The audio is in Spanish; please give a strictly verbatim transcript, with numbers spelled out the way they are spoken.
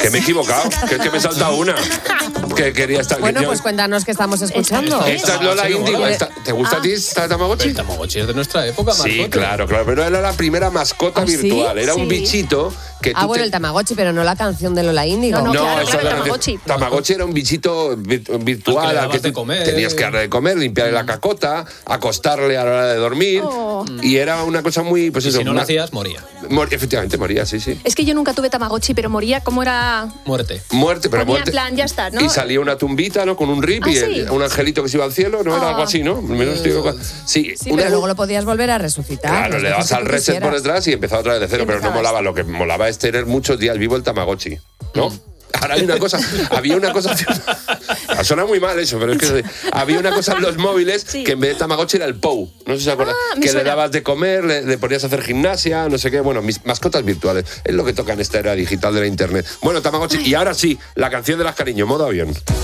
Que me he equivocado, que es que me he saltado una. Que quería estar... Bueno, que yo... pues cuéntanos qué estamos escuchando. Esta es Lola Índigo. Esta... ¿Te gusta ah. a ti esta Tamagotchi? El Tamagotchi es de nuestra época, Marcote. Sí, claro, claro. Pero era la primera mascota ¿Ah, virtual. Sí? Era sí. un bichito que Ah, tú bueno, te... el Tamagotchi, pero no la canción de Lola Índigo. No, no, no claro, eso claro, era Tamagotchi. Tamagotchi era un bichito virtual al que, que tú comer. tenías que darle de comer, limpiarle mm. la cacota, acostarle a la hora de dormir. Oh. Y era una cosa muy... Pues y eso, si no una... lo hacías, moría. Mor... Efectivamente, moría, sí, sí. Es que yo nunca tuve Tamagotchi, pero moría, ¿cómo era? Muerte. Muerte, pero Ponía muerte. en plan, ya está, ¿no? Y salía una tumbita, ¿no? Con un rip ¿Ah, y sí? un angelito que se iba al cielo, ¿no? Oh. Era algo así, ¿no? Menos uh. digo... Sí, sí una... pero luego lo podías volver a resucitar. Claro, le dabas al reset por detrás y empezaba otra vez de cero, pero no molaba. Lo que molaba es tener muchos días vivo el Tamagotchi, ¿no? Mm. Ahora hay una cosa, había una cosa, suena muy mal eso, pero es que había una cosa en los móviles sí. que en vez de Tamagotchi era el Pou, no sé si se acuerdan, ah, que suena. Le dabas de comer, le, le ponías a hacer gimnasia, no sé qué, bueno, mis mascotas virtuales, es lo que toca en esta era digital de la internet. Bueno, Tamagotchi, y ahora sí, la canción de las cariño, modo avión.